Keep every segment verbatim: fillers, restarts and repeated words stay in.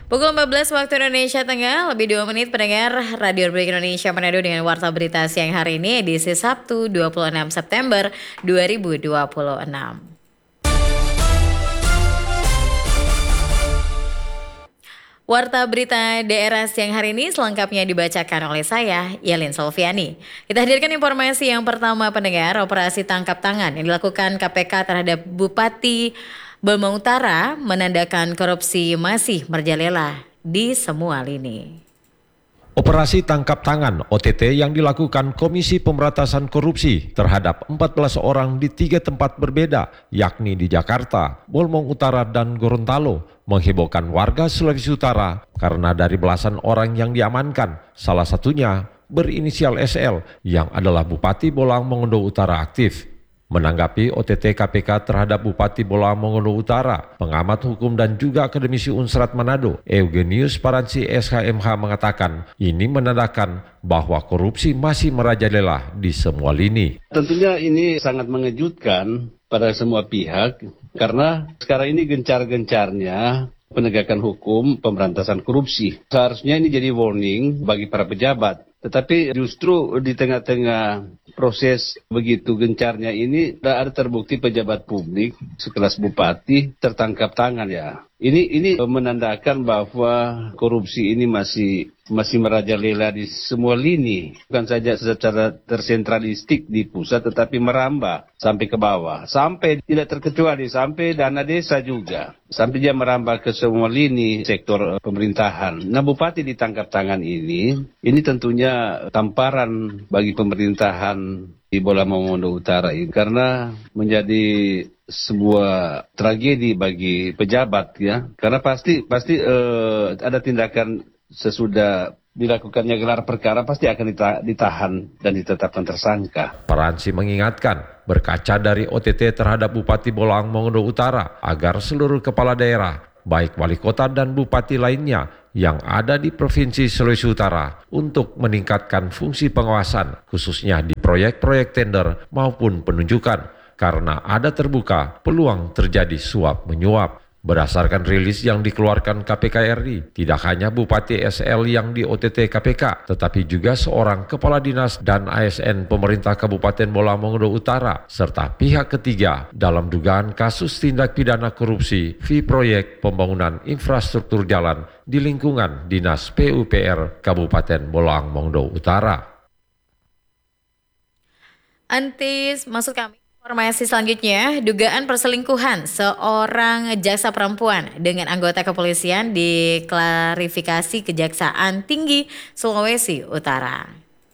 Pukul empat belas waktu Indonesia Tengah, lebih dua menit pendengar Radio Republik Indonesia Manado dengan Warta Berita siang hari ini edisi Sabtu dua puluh enam September dua ribu dua puluh enam. Warta Berita Daerah siang hari ini selengkapnya dibacakan oleh saya, Yelin Solviani. Kita hadirkan informasi yang pertama pendengar, operasi tangkap tangan yang dilakukan K P K terhadap Bupati Bama Utara menandakan korupsi masih merajalela di semua lini. Operasi tangkap tangan O T T yang dilakukan Komisi Pemberantasan Korupsi terhadap empat belas orang di tiga tempat berbeda, yakni di Jakarta, Bolmong Utara, dan Gorontalo, menghebohkan warga Sulawesi Utara karena dari belasan orang yang diamankan, salah satunya berinisial S L yang adalah Bupati Bolang Mongondo Utara aktif. Menanggapi O T T K P K terhadap Bupati Bolang Mongondo Utara, pengamat hukum dan juga akademisi Unsrat Manado, Eugenius Paransi S H M H mengatakan ini menandakan bahwa korupsi masih merajalela di semua lini. Tentunya ini sangat mengejutkan pada semua pihak karena sekarang ini gencar-gencarnya penegakan hukum pemberantasan korupsi. Seharusnya ini jadi warning bagi para pejabat. Tetapi justru di tengah-tengah proses begitu gencarnya ini ada terbukti pejabat publik sekelas bupati tertangkap tangan ya. Ini ini menandakan bahwa korupsi ini masih masih merajalela di semua lini, bukan saja secara tersentralistik di pusat tetapi merambah sampai ke bawah, sampai tidak terkecuali sampai dana desa juga, sampai dia merambah ke semua lini sektor pemerintahan. Nah, bupati ditangkap tangan ini, ini tentunya tamparan bagi pemerintahan di Bolang Mongondo Utara ini karena menjadi sebuah tragedi bagi pejabat ya, karena pasti pasti uh, ada tindakan sesudah dilakukannya gelar perkara pasti akan ditahan dan ditetapkan tersangka. Paransi mengingatkan berkaca dari O T T terhadap Bupati Bolang Mongondo Utara agar seluruh kepala daerah baik wali kota dan bupati lainnya yang ada di Provinsi Sulawesi Utara untuk meningkatkan fungsi pengawasan khususnya di proyek-proyek tender maupun penunjukan karena ada terbuka peluang terjadi suap menyuap. Berdasarkan rilis yang dikeluarkan K P K R I, tidak hanya Bupati S L yang di O T T K P K, tetapi juga seorang kepala dinas dan A S N pemerintah Kabupaten Bolang Mongondo Utara, serta pihak ketiga dalam dugaan kasus tindak pidana korupsi V proyek pembangunan infrastruktur jalan di lingkungan Dinas P U P R Kabupaten Bolang Mongondo Utara. Antis, maksud kami. Informasi selanjutnya, dugaan perselingkuhan seorang jaksa perempuan dengan anggota kepolisian diklarifikasi Kejaksaan Tinggi Sulawesi Utara.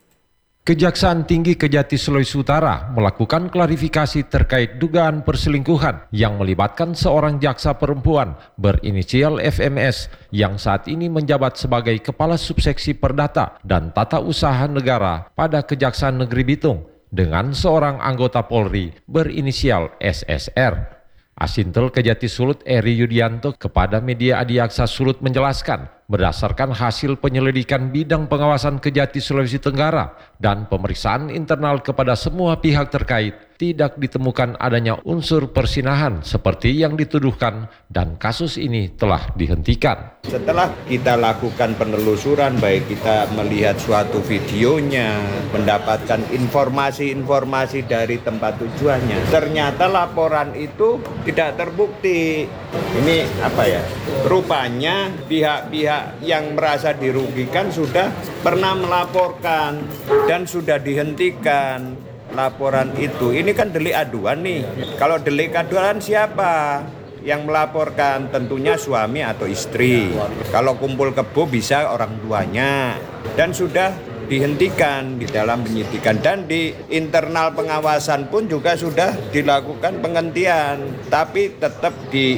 Kejaksaan Tinggi Kejati Sulawesi Utara melakukan klarifikasi terkait dugaan perselingkuhan yang melibatkan seorang jaksa perempuan berinisial F M S yang saat ini menjabat sebagai Kepala Subseksi Perdata dan Tata Usaha Negara pada Kejaksaan Negeri Bitung dengan seorang anggota Polri berinisial S S R. Asintel Kejati Sulut Eri Yudianto kepada media Adiaksa Sulut menjelaskan, berdasarkan hasil penyelidikan bidang pengawasan Kejati Sulawesi Tenggara dan pemeriksaan internal kepada semua pihak terkait, tidak ditemukan adanya unsur persinahan seperti yang dituduhkan dan kasus ini telah dihentikan. Setelah kita lakukan penelusuran, baik kita melihat suatu videonya, mendapatkan informasi-informasi dari tempat tujuannya, ternyata laporan itu tidak terbukti. Ini apa ya? Rupanya pihak-pihak yang merasa dirugikan sudah pernah melaporkan dan sudah dihentikan laporan itu. Ini kan delik aduan nih. Kalau delik aduan siapa yang melaporkan? Tentunya suami atau istri. Kalau kumpul kebo bisa orang tuanya. Dan sudah dihentikan di dalam penyidikan dan di internal pengawasan pun juga sudah dilakukan penghentian, tapi tetap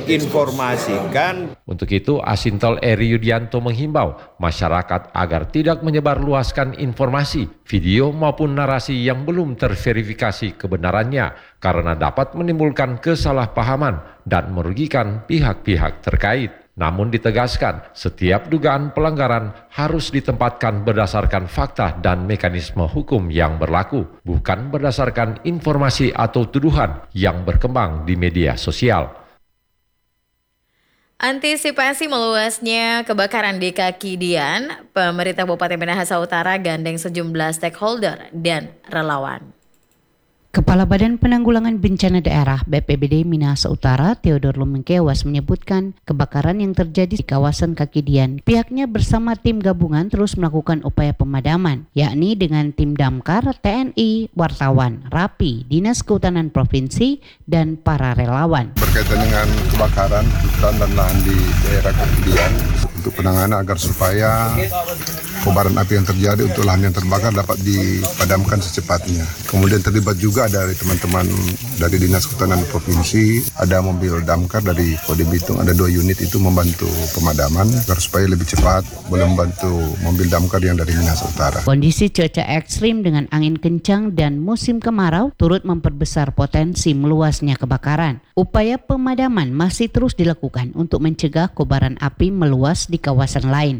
diinformasikan. Untuk itu, Asintel Eri Yudianto menghimbau masyarakat agar tidak menyebarluaskan informasi, video maupun narasi yang belum terverifikasi kebenarannya karena dapat menimbulkan kesalahpahaman dan merugikan pihak-pihak terkait. Namun ditegaskan, setiap dugaan pelanggaran harus ditempatkan berdasarkan fakta dan mekanisme hukum yang berlaku, bukan berdasarkan informasi atau tuduhan yang berkembang di media sosial. Antisipasi meluasnya kebakaran di Kaki Dian, pemerintah Kabupaten Minahasa Utara gandeng sejumlah stakeholder dan relawan. Kepala Badan Penanggulangan Bencana Daerah B P B D Minahasa Utara, Theodor Lumengkewas menyebutkan kebakaran yang terjadi di kawasan Kaki Dian, pihaknya bersama tim gabungan terus melakukan upaya pemadaman, yakni dengan tim Damkar, T N I, wartawan, Rapi, Dinas Kehutanan Provinsi, dan para relawan. Berkaitan dengan kebakaran hutan dan lahan di daerah Kaki Dian, untuk penanganan agar supaya kobaran api yang terjadi untuk lahan yang terbakar dapat dipadamkan secepatnya. Kemudian terlibat juga dari teman-teman dari Dinas Kehutanan Provinsi, ada mobil damkar dari Kode Bitung, ada dua unit itu membantu pemadaman agar supaya lebih cepat boleh membantu mobil damkar yang dari Minahasa Utara. Kondisi cuaca ekstrim dengan angin kencang dan musim kemarau turut memperbesar potensi meluasnya kebakaran. Upaya pemadaman masih terus dilakukan untuk mencegah kobaran api meluas di kawasan lain.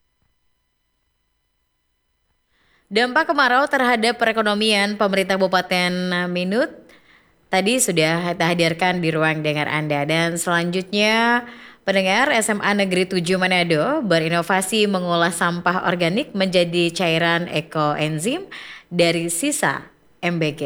Dampak kemarau terhadap perekonomian pemerintah Kabupaten Minut tadi sudah kita hadirkan di ruang dengar Anda. Dan selanjutnya pendengar, S M A Negeri tujuh Manado berinovasi mengolah sampah organik menjadi cairan ekoenzim dari sisa M B G.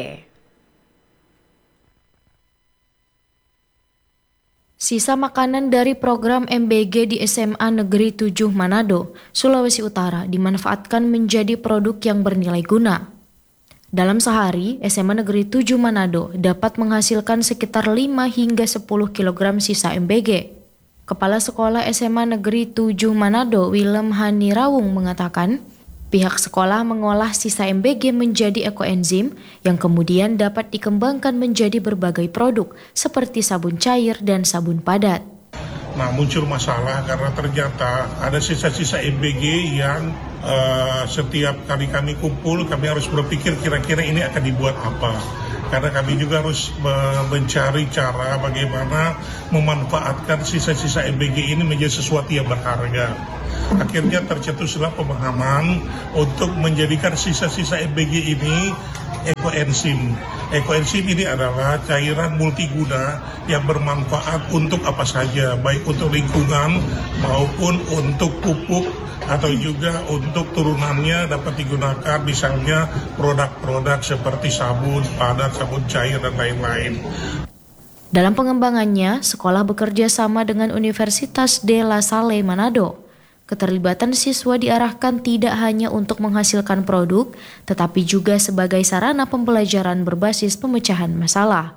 Sisa makanan dari program M B G di S M A Negeri tujuh Manado, Sulawesi Utara dimanfaatkan menjadi produk yang bernilai guna. Dalam sehari, S M A Negeri tujuh Manado dapat menghasilkan sekitar lima hingga sepuluh kilogram sisa M B G. Kepala Sekolah S M A Negeri tujuh Manado, Willem Hanirawung mengatakan, pihak sekolah mengolah sisa M B G menjadi ekoenzim yang kemudian dapat dikembangkan menjadi berbagai produk seperti sabun cair dan sabun padat. Nah, muncul masalah karena ternyata ada sisa-sisa M B G yang uh, setiap kali kami kumpul kami harus berpikir kira-kira ini akan dibuat apa. Karena kami juga harus mencari cara bagaimana memanfaatkan sisa-sisa M B G ini menjadi sesuatu yang berharga. Akhirnya tercetuslah pemahaman untuk menjadikan sisa-sisa M B G ini ekoenzim. Ekoenzim ini adalah cairan multiguna yang bermanfaat untuk apa saja, baik untuk lingkungan maupun untuk pupuk atau juga untuk turunannya dapat digunakan misalnya produk-produk seperti sabun padat, sabun cair, dan lain-lain. Dalam pengembangannya, sekolah bekerja sama dengan Universitas de La Salle Manado. Keterlibatan siswa diarahkan tidak hanya untuk menghasilkan produk, tetapi juga sebagai sarana pembelajaran berbasis pemecahan masalah.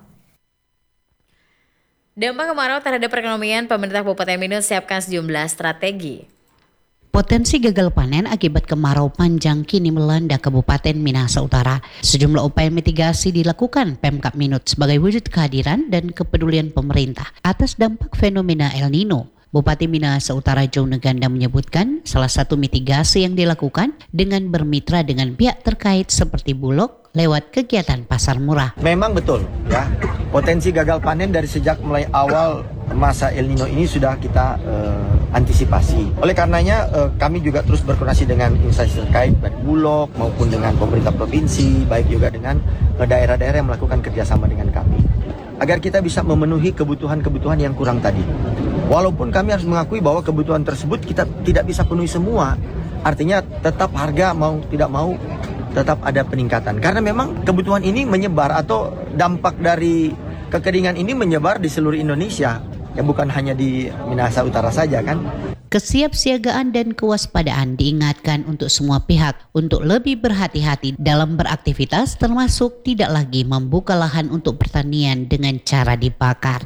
Dampak kemarau terhadap perekonomian, pemerintah Kabupaten Minut siapkan sejumlah strategi. Potensi gagal panen akibat kemarau panjang kini melanda Kabupaten Minahasa Utara. Sejumlah upaya mitigasi dilakukan Pemkab Minut sebagai wujud kehadiran dan kepedulian pemerintah atas dampak fenomena El Nino. Bupati Minahasa Utara Jono Ganda menyebutkan salah satu mitigasi yang dilakukan dengan bermitra dengan pihak terkait seperti Bulog lewat kegiatan pasar murah. Memang betul ya, potensi gagal panen dari sejak mulai awal masa El Nino ini sudah kita uh, antisipasi. Oleh karenanya uh, kami juga terus berkoordinasi dengan instansi terkait baik Bulog maupun dengan pemerintah provinsi, baik juga dengan uh, daerah-daerah yang melakukan kerjasama dengan kami, agar kita bisa memenuhi kebutuhan-kebutuhan yang kurang tadi. Walaupun kami harus mengakui bahwa kebutuhan tersebut kita tidak bisa penuhi semua, artinya tetap harga mau tidak mau tetap ada peningkatan. Karena memang kebutuhan ini menyebar atau dampak dari kekeringan ini menyebar di seluruh Indonesia, ya bukan hanya di Minahasa Utara saja kan. Kesiapsiagaan dan kewaspadaan diingatkan untuk semua pihak untuk lebih berhati-hati dalam beraktivitas, termasuk tidak lagi membuka lahan untuk pertanian dengan cara dibakar.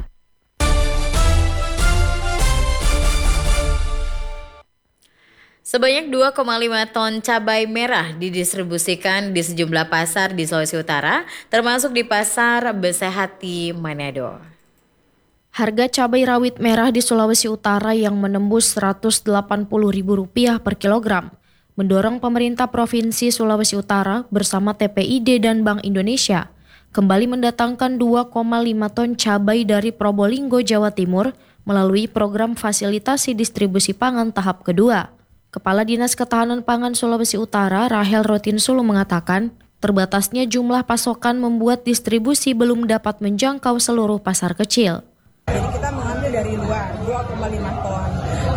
Sebanyak dua koma lima ton cabai merah didistribusikan di sejumlah pasar di Sulawesi Utara, termasuk di Pasar Besehati Manado. Harga cabai rawit merah di Sulawesi Utara yang menembus seratus delapan puluh ribu rupiah per kilogram mendorong pemerintah Provinsi Sulawesi Utara bersama T P I D dan Bank Indonesia kembali mendatangkan dua koma lima ton cabai dari Probolinggo, Jawa Timur melalui program fasilitasi distribusi pangan tahap kedua. Kepala Dinas Ketahanan Pangan Sulawesi Utara, Rahel Rotinsulu mengatakan, terbatasnya jumlah pasokan membuat distribusi belum dapat menjangkau seluruh pasar kecil. Jadi kita mengambil dari luar dua koma lima ton.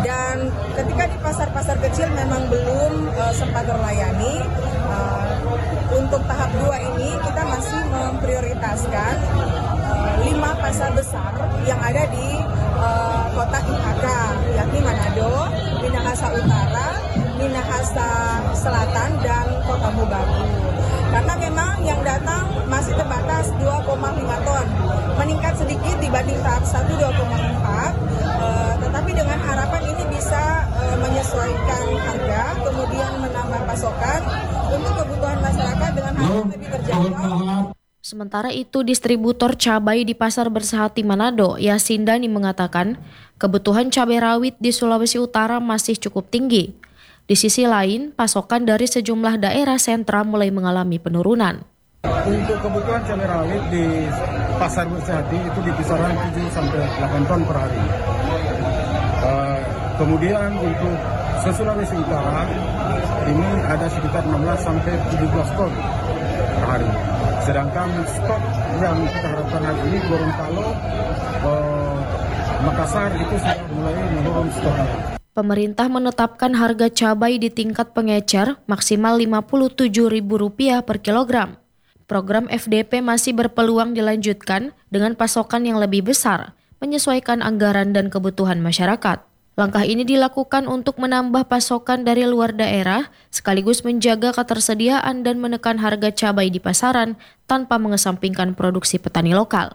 Dan ketika di pasar-pasar kecil memang belum uh, sempat terlayani, uh, untuk tahap dua ini kita masih memprioritaskan uh, lima pasar besar yang ada di uh, kota I H K, yakni Manado, Minahasa Utara, Minahasa Selatan, dan Kota Mobagu. Karena memang yang datang masih terbatas dua koma lima ton, meningkat sedikit dibanding tahap satu dua koma empat, uh, tetapi dengan harapan ini bisa uh, menyesuaikan harga, kemudian menambah pasokan untuk kebutuhan masyarakat dengan harga yang lebih terjangkau. Sementara itu, distributor cabai di Pasar Bersehati Manado, Yasindani, mengatakan kebutuhan cabai rawit di Sulawesi Utara masih cukup tinggi. Di sisi lain, pasokan dari sejumlah daerah sentra mulai mengalami penurunan. Untuk kebutuhan cabai rawit di Pasar Bersehati itu di kisaran tujuh sampai delapan ton per hari. Uh, kemudian untuk se-Sulawesi Utara ini ada sekitar enam belas sampai tujuh belas ton per hari. Sedangkan stok yang kita harapkan hari ini Gorontalo, uh, Makassar itu sudah mulai menurun stoknya. Pemerintah menetapkan harga cabai di tingkat pengecer maksimal lima puluh tujuh ribu rupiah per kilogram. Program F D P masih berpeluang dilanjutkan dengan pasokan yang lebih besar, menyesuaikan anggaran dan kebutuhan masyarakat. Langkah ini dilakukan untuk menambah pasokan dari luar daerah, sekaligus menjaga ketersediaan dan menekan harga cabai di pasaran tanpa mengesampingkan produksi petani lokal.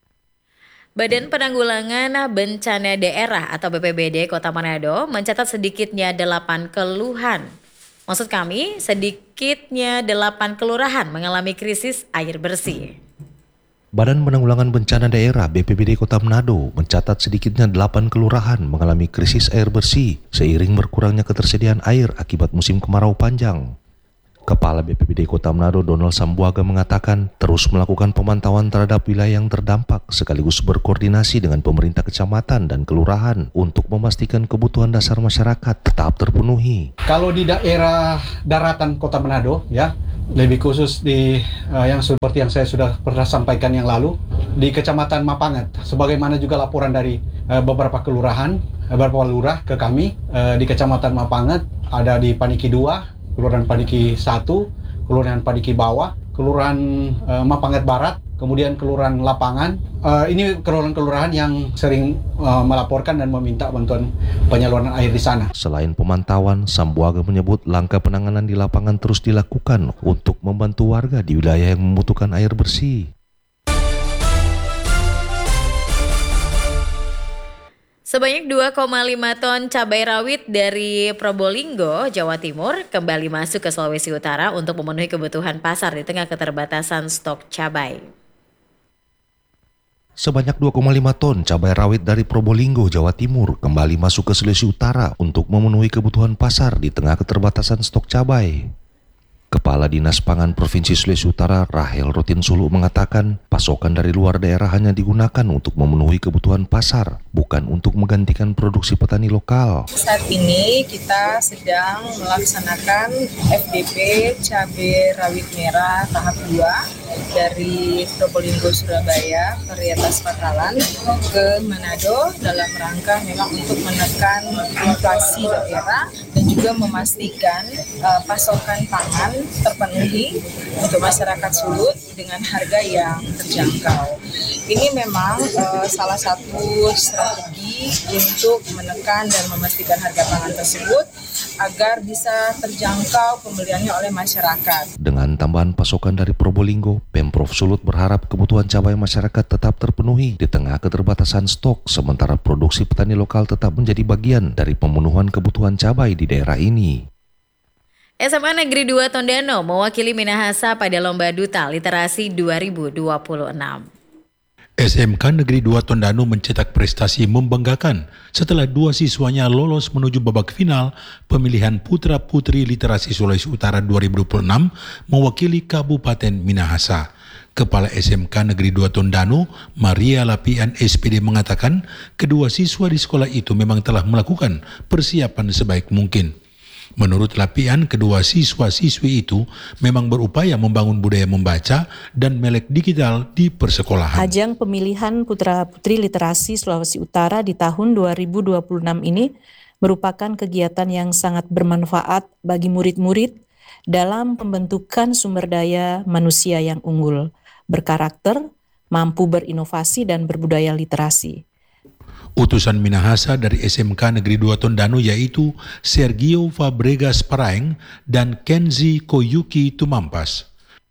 Badan Penanggulangan Bencana Daerah atau B P B D Kota Manado mencatat sedikitnya delapan keluhan. Maksud kami, sedikitnya delapan kelurahan mengalami krisis air bersih. Badan Penanggulangan Bencana Daerah B P B D Kota Manado mencatat sedikitnya delapan kelurahan mengalami krisis air bersih seiring berkurangnya ketersediaan air akibat musim kemarau panjang. Kepala B P B D Kota Manado Donald Sambuaga mengatakan terus melakukan pemantauan terhadap wilayah yang terdampak sekaligus berkoordinasi dengan pemerintah kecamatan dan kelurahan untuk memastikan kebutuhan dasar masyarakat tetap terpenuhi. Kalau di daerah daratan Kota Manado, ya, lebih khusus di uh, yang seperti yang saya sudah pernah sampaikan yang lalu di Kecamatan Mapangat, sebagaimana juga laporan dari uh, beberapa kelurahan, uh, beberapa lurah ke kami uh, di Kecamatan Mapangat, ada di Paniki dua, Kelurahan Paniki satu, Kelurahan Paniki Bawah, Kelurahan uh, Mapangat Barat, kemudian Kelurahan Lapangan. Uh, ini kelurahan-kelurahan yang sering uh, melaporkan dan meminta bantuan penyaluran air di sana. Selain pemantauan, Sambuaga menyebut langkah penanganan di lapangan terus dilakukan untuk membantu warga di wilayah yang membutuhkan air bersih. Sebanyak dua koma lima ton cabai rawit dari Probolinggo, Jawa Timur kembali masuk ke Sulawesi Utara untuk memenuhi kebutuhan pasar di tengah keterbatasan stok cabai. Sebanyak dua koma lima ton cabai rawit dari Probolinggo, Jawa Timur kembali masuk ke Sulawesi Utara untuk memenuhi kebutuhan pasar di tengah keterbatasan stok cabai. Kepala Dinas Pangan Provinsi Sulawesi Utara, Rahel Rotin Sulu, mengatakan pasokan dari luar daerah hanya digunakan untuk memenuhi kebutuhan pasar, bukan untuk menggantikan produksi petani lokal. Saat ini kita sedang melaksanakan F D P cabai rawit merah tahap dua dari Probolinggo, Surabaya, varietas Patalan ke Manado dalam rangka memang untuk menekan inflasi daerah dan juga memastikan uh, pasokan pangan terpenuhi untuk masyarakat Sulut dengan harga yang terjangkau. Ini memang uh, salah satu strategi untuk menekan dan memastikan harga pangan tersebut agar bisa terjangkau pembeliannya oleh masyarakat. Dengan tambahan pasokan dari Probolinggo, Pemprov Sulut berharap kebutuhan cabai masyarakat tetap terpenuhi di tengah keterbatasan stok, sementara produksi petani lokal tetap menjadi bagian dari pemenuhan kebutuhan cabai di daerah ini. S M A Negeri dua Tondano mewakili Minahasa pada Lomba Duta Literasi dua ribu dua puluh enam. S M K Negeri dua Tondano mencetak prestasi membanggakan setelah dua siswanya lolos menuju babak final pemilihan Putra-Putri Literasi Sulawesi Utara dua ribu dua puluh enam mewakili Kabupaten Minahasa. Kepala S M K Negeri dua Tondano, Maria Lapian S P D, mengatakan kedua siswa di sekolah itu memang telah melakukan persiapan sebaik mungkin. Menurut Lapian, kedua siswa-siswi itu memang berupaya membangun budaya membaca dan melek digital di persekolahan. Ajang pemilihan Putra-Putri Literasi Sulawesi Utara di tahun dua ribu dua puluh enam ini merupakan kegiatan yang sangat bermanfaat bagi murid-murid dalam pembentukan sumber daya manusia yang unggul, berkarakter, mampu berinovasi dan berbudaya literasi. Utusan Minahasa dari S M K Negeri dua Tondano yaitu Sergio Fabregas Paraeng dan Kenzi Koyuki Tumampas.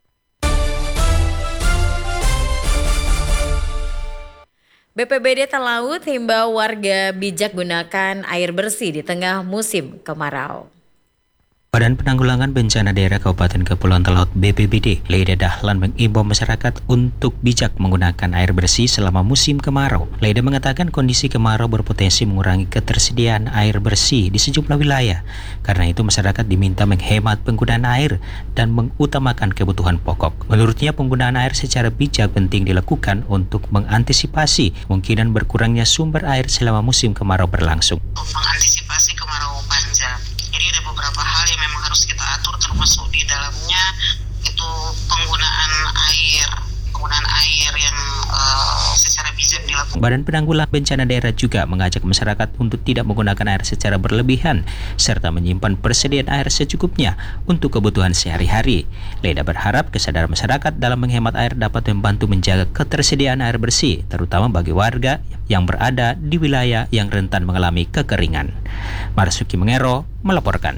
B P B D Talaut himbau warga bijak gunakan air bersih di tengah musim kemarau. Badan Penanggulangan Bencana Daerah Kabupaten Kepulauan Talaut B P B D, Leida Dahlan mengimbau masyarakat untuk bijak menggunakan air bersih selama musim kemarau. Leida mengatakan kondisi kemarau berpotensi mengurangi ketersediaan air bersih di sejumlah wilayah. Karena itu masyarakat diminta menghemat penggunaan air dan mengutamakan kebutuhan pokok. Menurutnya penggunaan air secara bijak penting dilakukan untuk mengantisipasi kemungkinan berkurangnya sumber air selama musim kemarau berlangsung. Mengantisipasi kemarau panjang. Jadi ada beberapa hal yang memang harus kita atur, termasuk di dalamnya itu penggunaan air, penggunaan air yang uh, secara bijak dilakukan. Badan Penanggulangan Bencana Daerah juga mengajak masyarakat untuk tidak menggunakan air secara berlebihan serta menyimpan persediaan air secukupnya untuk kebutuhan sehari-hari. Leida berharap kesadaran masyarakat dalam menghemat air dapat membantu menjaga ketersediaan air bersih, terutama bagi warga yang berada di wilayah yang rentan mengalami kekeringan. Marsuki Mengero melaporkan.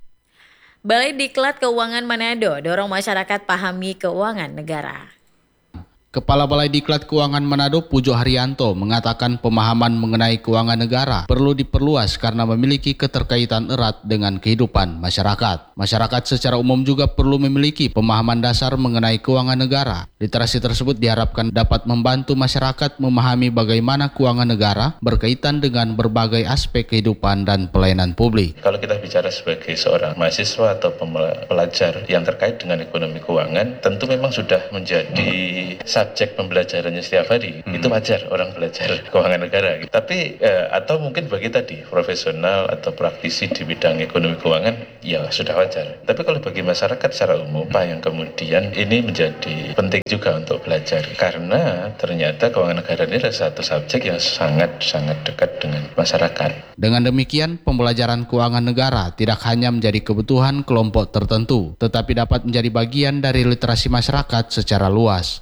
Balai Diklat Keuangan Manado dorong masyarakat pahami keuangan negara. Kepala Balai Diklat Keuangan Manado Pujo Haryanto mengatakan pemahaman mengenai keuangan negara perlu diperluas karena memiliki keterkaitan erat dengan kehidupan masyarakat. Masyarakat secara umum juga perlu memiliki pemahaman dasar mengenai keuangan negara. Literasi tersebut diharapkan dapat membantu masyarakat memahami bagaimana keuangan negara berkaitan dengan berbagai aspek kehidupan dan pelayanan publik. Kalau kita bicara sebagai seorang mahasiswa atau pelajar yang terkait dengan ekonomi keuangan, tentu memang sudah menjadi subjek pembelajarannya setiap hari. Hmm. Itu wajar orang belajar keuangan negara. Tapi eh, atau mungkin bagi tadi profesional atau praktisi di bidang ekonomi keuangan, ya sudah wajar. Tapi kalau bagi masyarakat secara umum, apa yang kemudian ini menjadi penting juga untuk belajar, karena ternyata keuangan negara ini adalah satu subjek yang sangat-sangat dekat dengan masyarakat. Dengan demikian, pembelajaran keuangan negara tidak hanya menjadi kebutuhan kelompok tertentu, tetapi dapat menjadi bagian dari literasi masyarakat secara luas.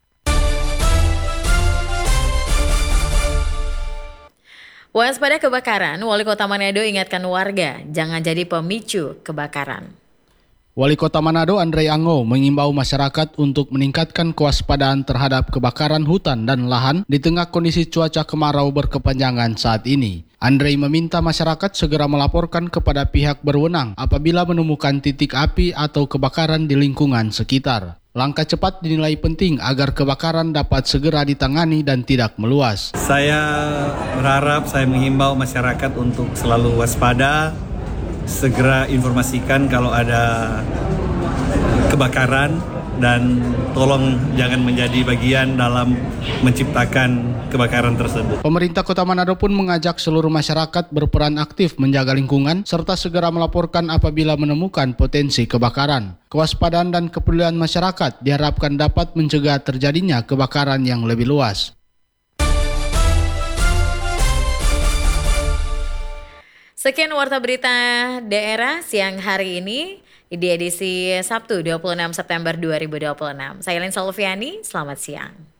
Waspada kebakaran, Wali Kota Manado ingatkan warga jangan jadi pemicu kebakaran. Wali Kota Manado Andre Ango mengimbau masyarakat untuk meningkatkan kewaspadaan terhadap kebakaran hutan dan lahan di tengah kondisi cuaca kemarau berkepanjangan saat ini. Andre meminta masyarakat segera melaporkan kepada pihak berwenang apabila menemukan titik api atau kebakaran di lingkungan sekitar. Langkah cepat dinilai penting agar kebakaran dapat segera ditangani dan tidak meluas. Saya berharap, saya menghimbau masyarakat untuk selalu waspada, segera informasikan kalau ada kebakaran, dan tolong jangan menjadi bagian dalam menciptakan kebakaran tersebut. Pemerintah Kota Manado pun mengajak seluruh masyarakat berperan aktif menjaga lingkungan serta segera melaporkan apabila menemukan potensi kebakaran. Kewaspadaan dan kepedulian masyarakat diharapkan dapat mencegah terjadinya kebakaran yang lebih luas. Sekian Warta Berita Daerah siang hari ini di edisi Sabtu dua puluh enam September dua ribu dua puluh enam. Saya Lin Solviani, selamat siang.